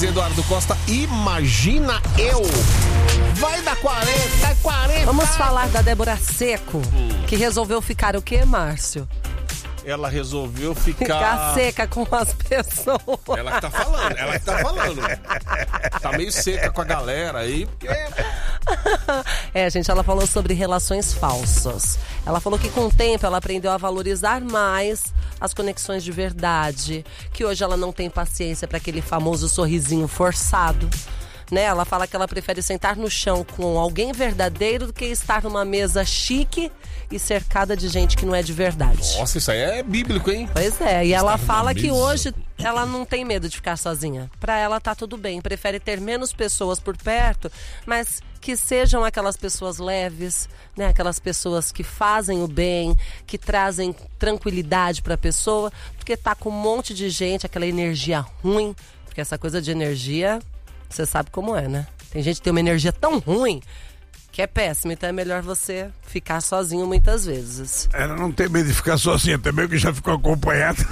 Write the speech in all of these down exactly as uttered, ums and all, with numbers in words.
Luiz Eduardo Costa, imagina eu. Vai dar quarenta, é quarenta. Vamos falar da Débora Seco, hum. que resolveu ficar o quê, Márcio? Ela resolveu ficar... Ficar seca com as pessoas. Ela que tá falando, ela que tá falando. Tá meio seca com a galera aí, porque... É, gente, ela falou sobre relações falsas. Ela falou que com o tempo ela aprendeu a valorizar mais as conexões de verdade, que hoje ela não tem paciência para aquele famoso sorrisinho forçado. Né? Ela fala que ela prefere sentar no chão com alguém verdadeiro do que estar numa mesa chique e cercada de gente que não é de verdade. Nossa, isso aí é bíblico, hein? Pois é, e ela Estar fala numa que mesa. hoje ela não tem medo de ficar sozinha. Pra ela tá tudo bem, prefere ter menos pessoas por perto, mas que sejam aquelas pessoas leves, né? Aquelas pessoas que fazem o bem, que trazem tranquilidade pra pessoa, porque tá com um monte de gente, aquela energia ruim, porque essa coisa de energia... Você sabe como é, né? Tem gente que tem uma energia tão ruim que é péssima, então é melhor você ficar sozinho muitas vezes. Ela não tem medo de ficar sozinha também, que já ficou acompanhada.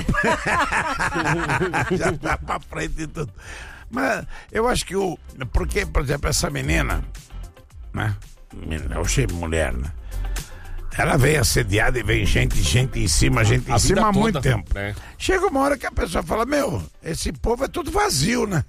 Já tá pra frente e tudo. Mas eu acho que o... Porque, por exemplo, essa menina, né? Eu achei mulher, né? Ela veio assediada e vem gente, gente em cima, gente A em vida cima há toda, muito tempo. né? Chega uma hora que a pessoa fala, meu, esse povo é tudo vazio, né?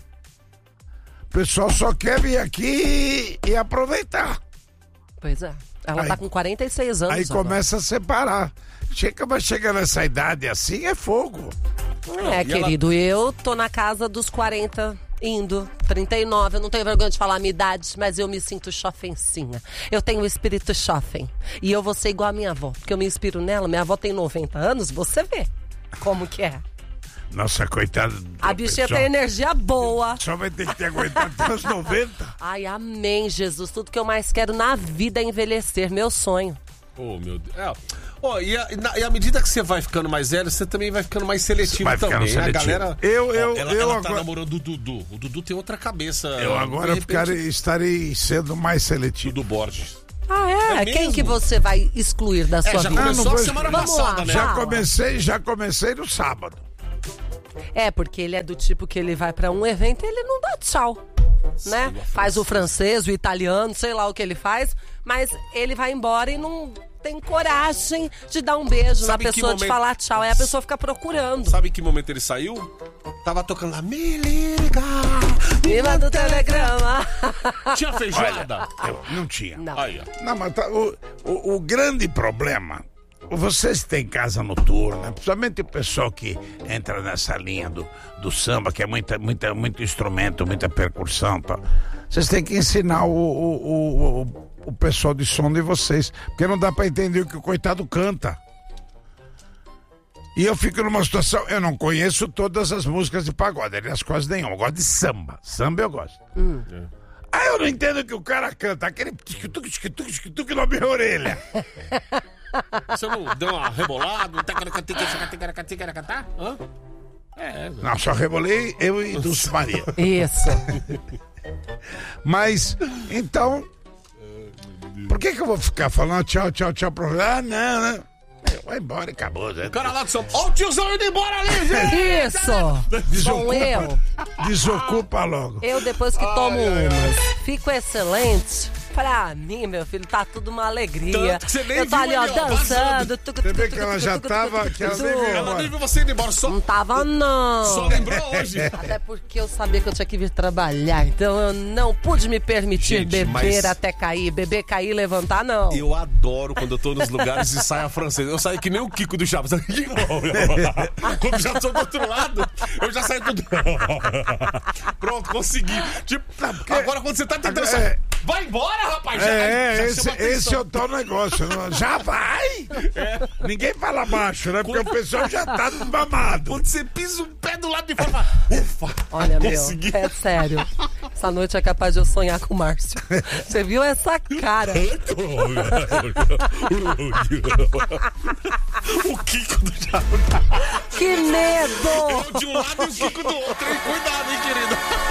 O pessoal só quer vir aqui e, e aproveitar. Pois é. Ela Aí- tá com quarenta e seis anos Aí agora. começa a separar. Chega, mas chega nessa idade assim, é fogo. É, E querido, eu tô na casa dos quarenta, indo, trinta e nove. Eu não tenho vergonha de falar a minha idade, mas eu me sinto chofencinha. Eu tenho o espírito chofem. E eu vou ser igual a minha avó, porque eu me inspiro nela. Minha avó tem noventa anos, você vê como que é. Nossa, coitada. A bichinha tem energia boa. Só vai ter que ter aguentado até os noventa. Ai, amém, Jesus. Tudo que eu mais quero na vida é envelhecer, meu sonho. Oh, meu Deus. É. Oh, e, a, e na- e à medida que você vai ficando mais velho, você também vai ficando mais seletivo Vai ficando também. seletivo. A galera. Eu- eu- Ó, ela, eu ela tá agora- namorando o Dudu. O Dudu tem outra cabeça. Eu agora de repente, ficarei, estarei sendo mais seletivo. Dudu Borges. Ah, é? É Quem mesmo? que você vai excluir da sua É, já vida? começou não a vou- semana Vamos passada, lá, né? Já Fala. comecei, já comecei no sábado. É, porque ele é do tipo que ele vai pra um evento e ele não dá tchau, né? Faz o francês, o italiano, sei lá o que ele faz, mas ele vai embora e não tem coragem de dar um beijo Sabe na que pessoa, de momento- falar tchau. Aí a pessoa fica procurando. Sabe em que momento ele saiu? Tava tocando lá, me liga, me Viva do telegrama. Tinha feijoada? Eu não tinha. Não. Aí, ó. Não, mas tá- o, o, o grande problema, vocês têm casa noturna, principalmente o pessoal que entra nessa linha do, do samba, que é muita, muita, muito instrumento, muita percussão e tal. Vocês têm que ensinar o, o, o, o, o pessoal de som de vocês, porque não dá pra entender o que o coitado canta. E eu fico numa situação, eu não conheço todas as músicas de pagode, aliás, quase nenhuma. Eu gosto de samba. Samba eu gosto. Ah, eu não entendo o que o cara canta, aquele tic-tuc, tic-tuc, tic-tuc na minha orelha. Você não deu uma rebolada? Hã? É, Não, só rebolei eu e Dulce Maria. Isso. Mas, então, por que que eu vou ficar falando tchau, tchau, tchau pro... Ah, não, não. Vai embora e acabou. Né? o cara lá do São Paulo. Ó, o tiozão indo embora ali, gente! Isso. Sou Desocupa, eu. desocupa logo. Eu, depois que tomo Ai, ai, umas, fico excelente. Pra mim, meu filho, tá tudo uma alegria. Tanto que você nem Eu tô viu ali, ó, ali, ó, dançando. Você vê que ela já tava, que ela nem veio Ela embora. nem viu você indo embora, só, Não tava, não. só lembrou hoje. Até porque eu sabia que eu tinha que vir trabalhar. Então eu não pude me permitir Gente, beber mas- até cair. Beber, cair e levantar, não. Eu adoro quando eu tô nos lugares e sai a francesa. Eu saio que nem o Kiko do Chaves. Quando já sou do outro lado, eu já saio tudo. Pronto, consegui. Tipo, agora quando você tá tentando É. sair, vai embora, rapaz. Já, É, já esse, chama atenção. esse é o tal negócio. não- Já vai! Ninguém fala baixo, né? Porque o pessoal já tá mamado. Quando você pisa o pé do lado de fora, fala, ufa, Olha, meu, consegui. é sério. Essa noite é capaz de eu sonhar com o Márcio. Você viu essa cara? O Kiko do Chaves. Que medo! Eu de um lado e o Kiko do outro, hein? Cuidado, hein, querido.